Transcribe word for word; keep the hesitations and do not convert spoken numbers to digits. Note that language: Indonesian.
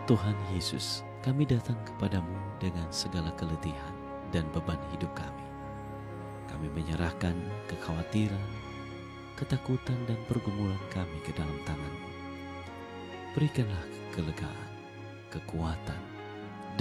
Tuhan Yesus, kami datang kepadamu dengan segala keletihan dan beban hidup kami. Kami menyerahkan kekhawatiran, ketakutan dan pergumulan kami ke dalam tangan-Mu. Berikanlah kelegaan, kekuatan,